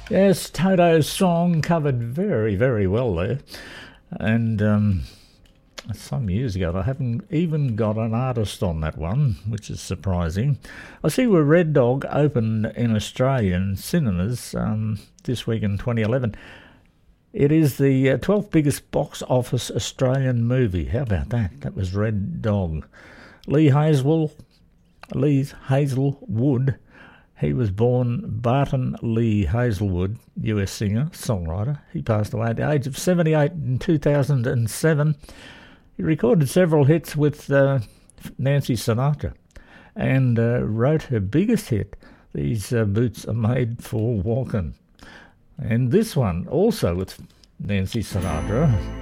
Yes, Toto's song covered very, very well there. And some years ago, I haven't even got an artist on that one, which is surprising. I see where Red Dog opened in Australian cinemas this week in 2011. It is the 12th biggest box office Australian movie. How about that? That was Red Dog. Lee Hazelwood. He was born Barton Lee Hazelwood, US singer, songwriter. He passed away at the age of 78 in 2007. He recorded several hits with Nancy Sinatra and wrote her biggest hit, These Boots Are Made for Walking. And this one, also with Nancy Sinatra,